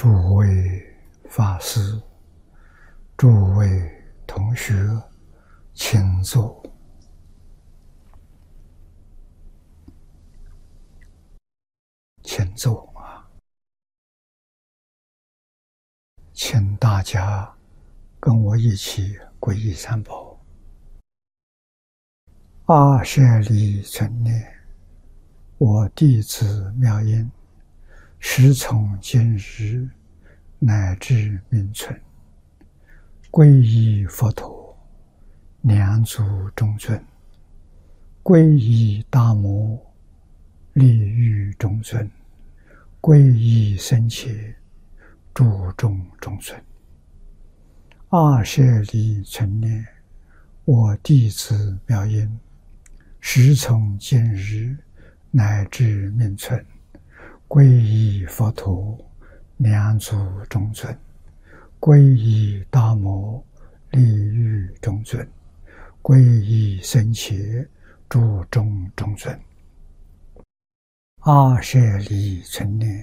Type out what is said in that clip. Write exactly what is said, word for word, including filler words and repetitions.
诸位法师、诸位同学，请坐。请坐啊！请大家跟我一起皈依三宝。阿舍利存念，我弟子妙音，时从今日乃至命存，皈依佛陀，两足中尊；皈依大摩，利欲中尊；皈依僧伽，注重中尊。阿舍利存念，我弟子妙音，时从今日乃至命存，皈依佛陀，两足中尊；皈依大摩，利欲中尊；皈依僧伽，注重中尊。阿舍利存念，